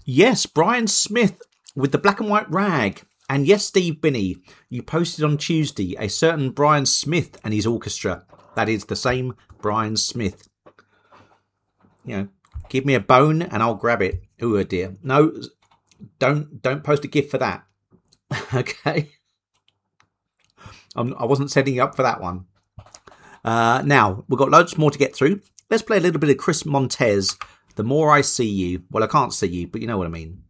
Yes, Brian Smith with the black and white rag. And yes, Steve Binney, you posted on Tuesday a certain Brian Smith and his orchestra. That is the same Brian Smith. You know, give me a bone and I'll grab it. Oh dear. No, don't post a GIF for that. Okay. I wasn't setting you up for that one. Now, we've got loads more to get through. Let's play a little bit of Chris Montez, The More I See You. Well, I can't see you, but you know what I mean.